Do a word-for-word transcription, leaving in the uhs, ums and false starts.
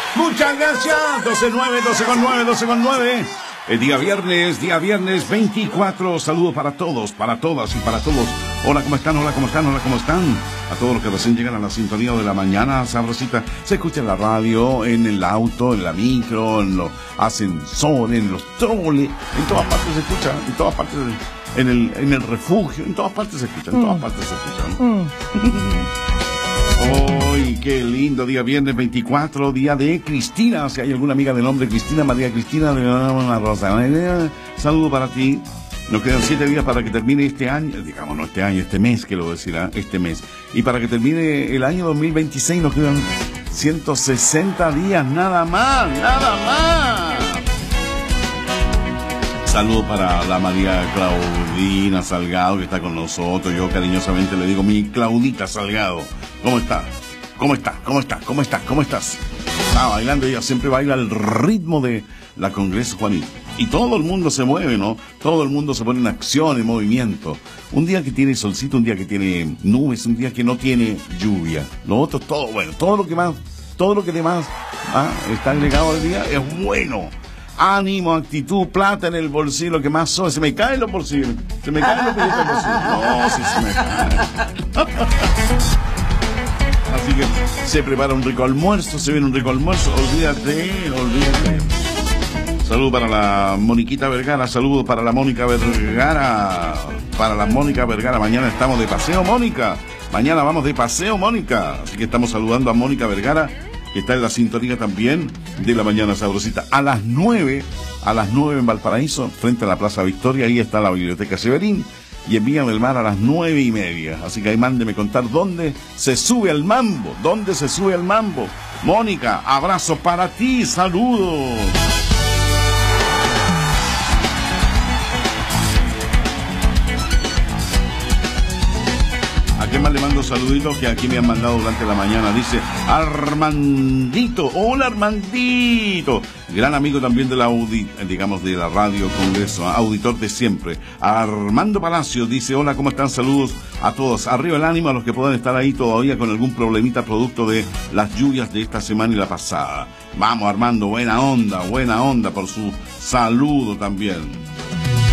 Muchas gracias. doce nueve, doce con nueve, doce con nueve. El día viernes, día viernes veinticuatro. Saludos para todos, para todas y para todos. Hola, ¿cómo están? Hola, ¿cómo están? Hola, ¿cómo están? A todos los que recién llegan a la sintonía de la mañana sabrosita. Se escucha en la radio, en el auto, en la micro, en los ascensores, en los troles. En todas partes se escucha, en todas partes, en el, en el refugio, en todas partes se escucha, en todas Mm. partes se escucha. Mm. ¡Ay, qué lindo! Día viernes veinticuatro, día de Cristina. Si hay alguna amiga de nombre Cristina, María Cristina, de una rosa. Saludo para ti. Nos quedan siete días para que termine este año, digamos, no este año, este mes, que lo decirá, este mes. Y para que termine el año dos mil veintiséis nos quedan ciento sesenta días, nada más, nada más. Saludo para la María Claudina Salgado, que está con nosotros. Yo cariñosamente le digo, mi Claudita Salgado. ¿Cómo está? ¿Cómo está? ¿Cómo está? ¿Cómo estás? ¿Cómo estás? Está bailando, ella siempre baila al ritmo de la Congreso Juanito. Y todo el mundo se mueve, ¿no? Todo el mundo se pone en acción, en movimiento. Un día que tiene solcito, un día que tiene nubes, un día que no tiene lluvia. Lo otro es todo bueno. Todo lo que más, todo lo que demás ¿ah? está agregado al día es bueno. Ánimo, actitud, plata en el bolsillo, lo que más soy. Se me caen los bolsillos. Se me caen los billetes del bolsillo. No, si se me caen. Así que se prepara un rico almuerzo, se viene un rico almuerzo. Olvídate, olvídate. Saludos para la Moniquita Vergara, saludos para la Mónica Vergara. Para la Mónica Vergara. Mañana estamos de paseo, Mónica. Mañana vamos de paseo, Mónica. Así que estamos saludando a Mónica Vergara, que está en la sintonía también de la mañana sabrosita. A las nueve, a las nueve en Valparaíso, frente a la Plaza Victoria, ahí está la Biblioteca Severín. Y en Villa del Mar a las nueve y media. Así que ahí mándeme contar dónde se sube al mambo. ¿Dónde se sube al mambo? Mónica, abrazo para ti, saludos. ¿A quién más le mando saluditos que aquí me han mandado durante la mañana? Dice Armandito. Hola, Armandito. Gran amigo también de la audi, digamos de la radio Congreso, auditor de siempre. Armando Palacio dice, hola, ¿cómo están? Saludos a todos. Arriba el ánimo a los que puedan estar ahí todavía con algún problemita producto de las lluvias de esta semana y la pasada. Vamos, Armando, buena onda, buena onda por su saludo también.